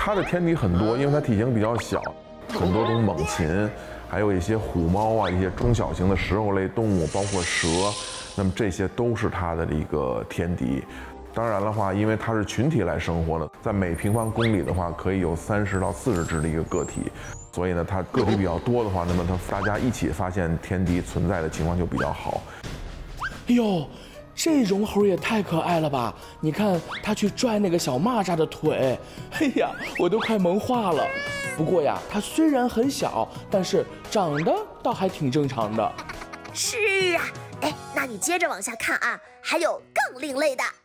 它的天敌很多，因为它体型比较小，很多种猛禽，还有一些虎猫啊，一些中小型的食肉类动物，包括蛇，那么这些都是它的一个天敌。当然的话，因为它是群体来生活的，在每平方公里的话，可以有30到40只的一个个体，所以呢，它个体比较多的话，那么大家一起发现天敌存在的情况就比较好。 哎呦，这绒猴也太可爱了吧！你看它去拽那个小蚂蚱的腿，哎呀，我都快萌化了。不过呀，它虽然很小，但是长得倒还挺正常的。 是啊，哎，那你接着往下看啊，还有更另类的。